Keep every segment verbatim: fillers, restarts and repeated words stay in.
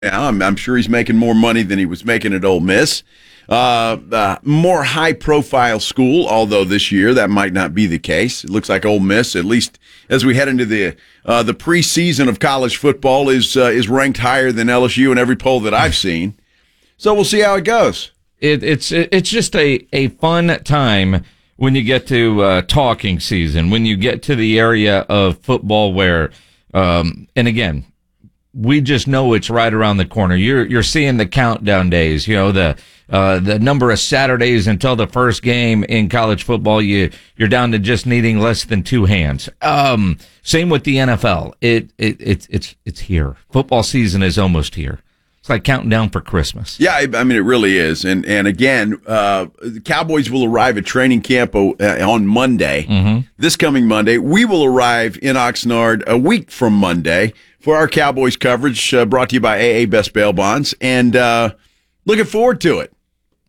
now. I'm, I'm sure he's making more money than he was making at Ole Miss. Uh, uh, more high-profile school, although this year that might not be the case. It looks like Ole Miss, at least as we head into the uh, the preseason of college football, is uh, is ranked higher than L S U in every poll that I've seen. So we'll see how it goes. It, it's it's just a, a fun time when you get to uh, talking season, when you get to the area of football where, um, and again, we just know it's right around the corner. You're you're seeing the countdown days, you know, the uh, the number of Saturdays until the first game in college football. You you're down to just needing less than two hands. Um, same with the N F L. It it it's it's it's here. Football season is almost here. It's like counting down for Christmas. Yeah, I mean, it really is. And and again, uh, the Cowboys will arrive at training camp uh, on Monday, mm-hmm. this coming Monday. We will arrive in Oxnard a week from Monday for our Cowboys coverage, uh, brought to you by A A Best Bail Bonds. And uh, looking forward to it.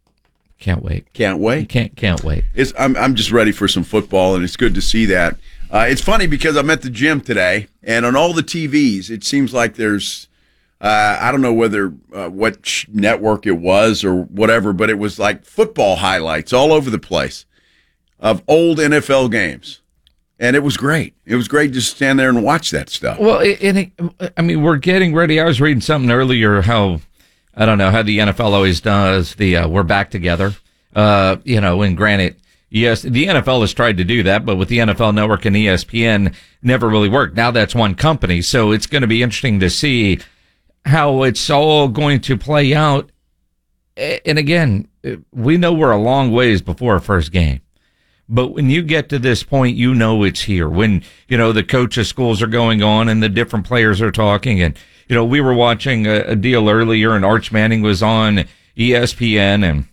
Can't wait. Can't wait. Can't can't wait. It's, I'm I'm just ready for some football, and it's good to see that. Uh, it's funny because I'm at the gym today, and on all the T Vs, it seems like there's Uh, I don't know whether uh, what sh- network it was or whatever, but it was like football highlights all over the place of old N F L games. And it was great. It was great to stand there and watch that stuff. Well, and it, I mean, we're getting ready. I was reading something earlier how, I don't know, how the N F L always does the uh, we're back together. Uh, you know, and granted, yes, the N F L has tried to do that, but with the N F L Network and E S P N, never really worked. Now that's one company. So it's going to be interesting to see how it's all going to play out. And again, we know we're a long ways before our first game. But when you get to this point, you know it's here. When, you know, the coaches' schools are going on and the different players are talking. And, you know, we were watching a, a deal earlier and Arch Manning was on E S P N. And,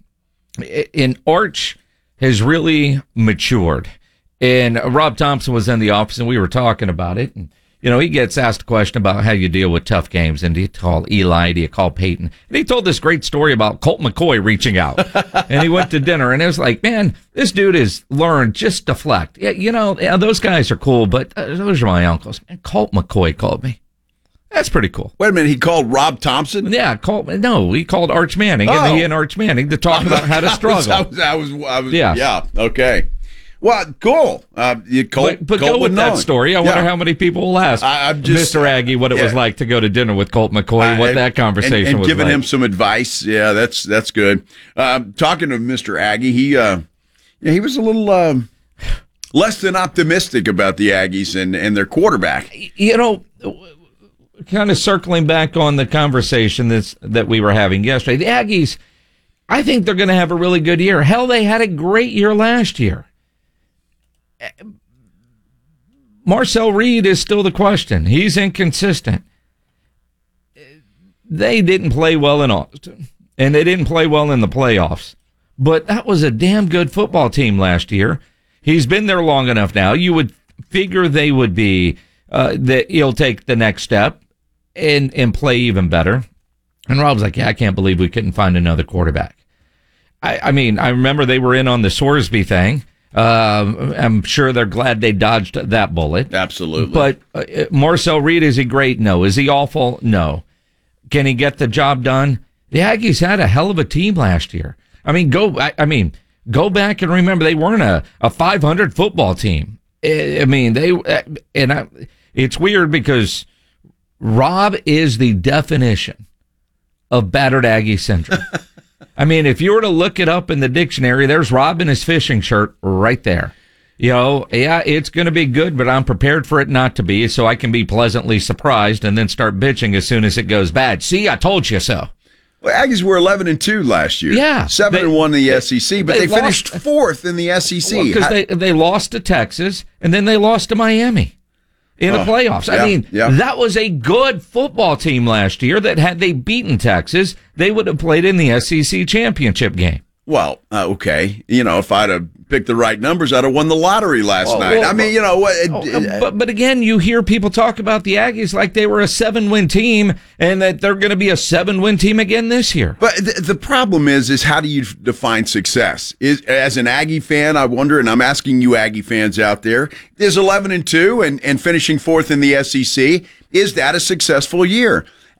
and Arch has really matured. And Rob Thompson was in the office and we were talking about it. And, you know, he gets asked a question about how you deal with tough games. And do you call Eli? Do you call Peyton? And he told this great story about Colt McCoy reaching out. And he went to dinner. And it was like, man, this dude has learned just deflect. Yeah, you know, yeah, those guys are cool, but uh, those are my uncles. And Colt McCoy called me. That's pretty cool. Wait a minute. He called Rob Thompson? Yeah, Colt. No, he called Arch Manning. Oh. And he and Arch Manning to talk about how to struggle. I was, I was, I was, I was yeah. yeah, okay. Well, cool. Uh, you Colt, but but Colt go with that known. story. I yeah. wonder how many people will ask I, I'm just, Mister Aggie what it yeah. was like to go to dinner with Colt McCoy, what uh, that conversation and, and was giving like. him some advice. Yeah, that's that's good. Uh, talking to Mister Aggie, he uh, yeah, he was a little uh, less than optimistic about the Aggies and, and their quarterback. You know, kind of circling back on the conversation that's, that we were having yesterday, the Aggies, I think they're going to have a really good year. Hell, they had a great year last year. Marcel Reed is still the question. He's inconsistent. They didn't play well in Austin, and they didn't play well in the playoffs. But that was a damn good football team last year. He's been there long enough now. You would figure they would be, uh, that he'll take the next step and, and play even better. And Rob's like, yeah, I can't believe we couldn't find another quarterback. I, I mean, I remember they were in on the Sorsby thing. Uh, I'm sure they're glad they dodged that bullet. Absolutely. But uh, Marcel Reed, is he great? No. Is he awful? No. Can he get the job done? The Aggies had a hell of a team last year. I mean, go. I, I mean, go back and remember they weren't a, a five hundred football team. I, I mean, they and I, it's weird because Rob is the definition of battered Aggie syndrome. I mean, if you were to look it up in the dictionary, there's Rob in his fishing shirt right there. You know, yeah, it's going to be good, but I'm prepared for it not to be, so I can be pleasantly surprised and then start bitching as soon as it goes bad. See, I told you so. Well, Aggies were eleven and two last year. Yeah, seven they, and one in the S E C, but they they, finished lost, fourth in the S E C because well, they they lost to Texas and then they lost to Miami in the oh, playoffs. Yeah, I mean, yeah. that was a good football team last year. That had they beaten Texas, they would have played in the S E C championship game. Well, uh, okay, you know, if I'd have picked the right numbers, I'd have won the lottery last oh, night. Well, I mean, you know what? Oh, uh, but but again, you hear people talk about the Aggies like they were a seven-win team, and that they're going to be a seven-win team again this year. But th- the problem is, is how do you define success? Is as an Aggie fan, I wonder, and I'm asking you, Aggie fans out there, is eleven and two and and finishing fourth in the S E C, is that a successful year?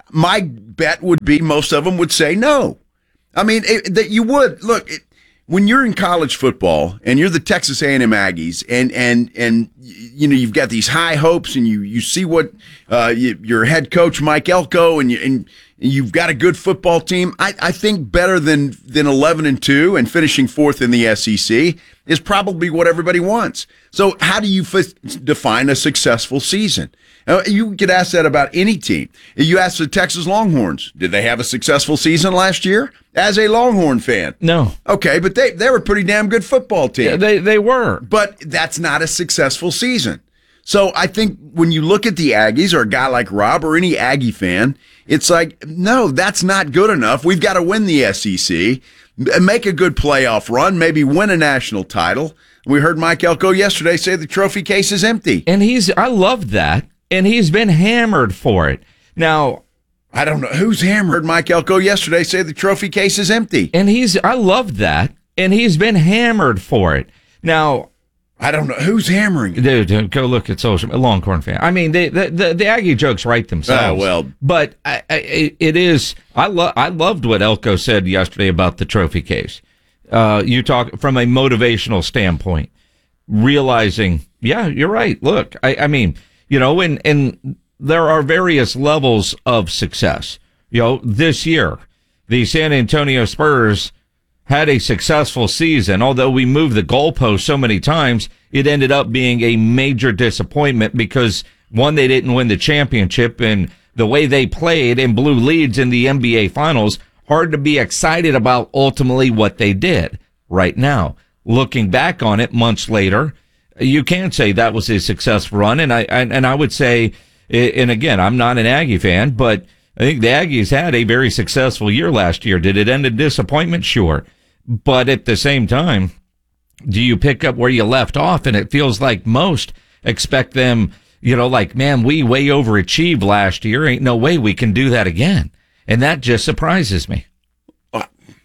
My bet would be most of them would say no. I mean, it, that you would. Look, it, when you're in college football and you're the Texas A and M Aggies, and and and you know you've got these high hopes, and you you see what uh, you, your head coach Mike Elko, and you and you've got a good football team. I, I think better than than eleven and two and finishing fourth in the S E C is probably what everybody wants. So how do you f- define a successful season? Uh, you could ask that about any team. You ask the Texas Longhorns, did they have a successful season last year? As a Longhorn fan, no. Okay, but they they were a pretty damn good football team. Yeah, they they were, but that's not a successful season. So I think when you look at the Aggies, or a guy like Rob or any Aggie fan, it's like, no, that's not good enough. We've got to win the S E C, make a good playoff run, maybe win a national title. We heard Mike Elko yesterday say the trophy case is empty. And he's, I love that. And he's been hammered for it. Now, I don't know who's hammered. Mike Elko yesterday say the trophy case is empty. And he's, I love that. And he's been hammered for it. Now, I don't know who's hammering it. Dude, go look at social, a Longhorn fan. I mean, they, the, the the Aggie jokes write themselves. Oh, well. But I, I, it is, I, lo- I loved what Elko said yesterday about the trophy case. Uh, you talk from a motivational standpoint, realizing, yeah, you're right. Look, I, I mean, you know, and, and there are various levels of success. You know, this year, the San Antonio Spurs had a successful season. Although we moved the goalpost so many times, it ended up being a major disappointment because, one, they didn't win the championship, and the way they played and blew leads in the N B A Finals, hard to be excited about ultimately what they did. Right now, looking back on it months later, you can say that was a successful run, and I and, and I would say, and again, I'm not an Aggie fan, but I think the Aggies had a very successful year last year. Did it end in disappointment? Sure. But at the same time, do you pick up where you left off? And it feels like most expect them, you know, like, man, we way overachieved last year. Ain't no way we can do that again. And that just surprises me. Uh,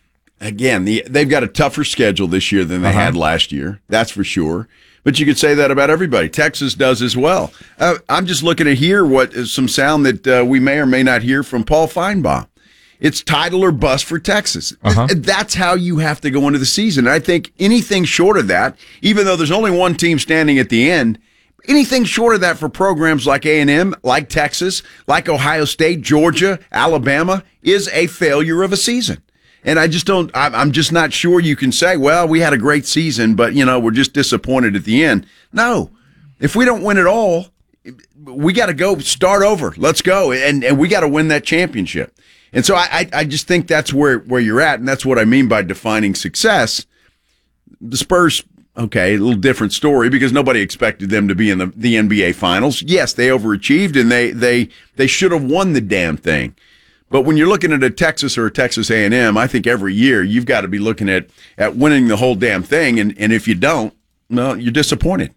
again, the, they've got a tougher schedule this year than they uh-huh. had last year. That's for sure. But you could say that about everybody. Texas does as well. Uh, I'm just looking to hear what is some sound that uh, we may or may not hear from Paul Feinbaum. It's title or bust for Texas. Uh-huh. That's how you have to go into the season. And I think anything short of that, even though there's only one team standing at the end, anything short of that for programs like A and M, like Texas, like Ohio State, Georgia, Alabama, is a failure of a season. And I just don't, I'm just not sure you can say, well, we had a great season, but, you know, we're just disappointed at the end. No. If we don't win it all, we got to go start over. Let's go. And, and we got to win that championship. And so I, I just think that's where, where you're at, and that's what I mean by defining success. The Spurs, okay, a little different story because nobody expected them to be in the, the N B A Finals. Yes, they overachieved, and they they they should have won the damn thing. But when you're looking at a Texas or a Texas A and M, I think every year you've got to be looking at, at winning the whole damn thing, and, and if you don't, well, you're disappointed.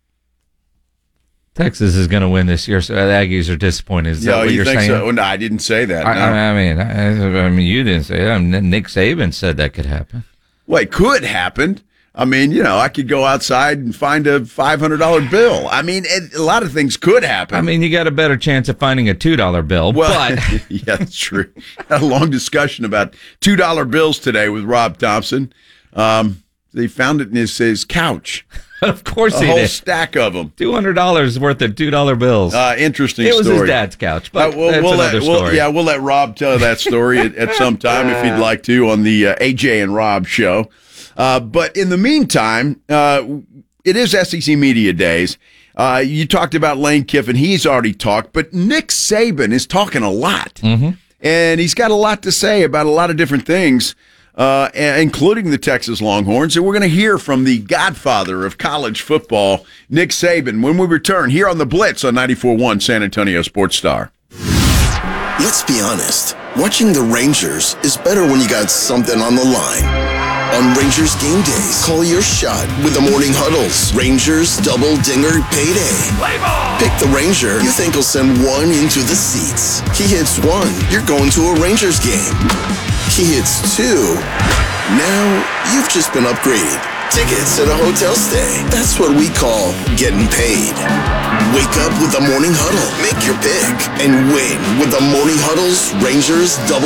Texas is going to win this year, so the Aggies are disappointed. Is yeah, that what you you're think saying? So? No, I didn't say that. I, no. I mean, I, I mean, you didn't say that. I mean, Nick Saban said that could happen. Well, it could happen. I mean, you know, I could go outside and find a five hundred dollar bill. I mean, it, a lot of things could happen. I mean, you got a better chance of finding a two dollar bill. Well, but yeah, that's true. Had a long discussion about two dollar bills today with Rob Thompson. Um, they found it in his, his couch. Of course a he whole did. Stack of them. two hundred dollars worth of two dollar bills. Uh, interesting it was story. his dad's couch, but uh, we'll, that's we'll another let, story. We'll, yeah, we'll let Rob tell that story at, at some time if he'd like to on the uh, A J and Rob show. Uh, but in the meantime, uh, it is S E C Media Days. Uh, you talked about Lane Kiffin. He's already talked, but Nick Saban is talking a lot. Mm-hmm. And he's got a lot to say about a lot of different things, uh, including the Texas Longhorns. And we're going to hear from the godfather of college football, Nick Saban, when we return here on The Blitz on ninety-four point one San Antonio Sports Star. Let's be honest. Watching the Rangers is better when you got something on the line. On Rangers game days, call your shot with the morning huddles. Rangers double dinger payday. Play ball! Pick the Ranger you think will send one into the seats. He hits one, you're going to a Rangers game. He hits two. Now you've just been upgraded. tickets, and a hotel stay. That's what we call getting paid. Wake up with the Morning Huddle. Make your pick and win with the Morning Huddle's Rangers Double